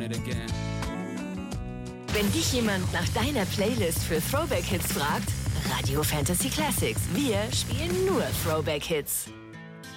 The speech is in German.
it again. Wenn dich jemand nach deiner Playlist für Throwback-Hits fragt, Radio Fantasy Classics. Wir spielen nur Throwback-Hits.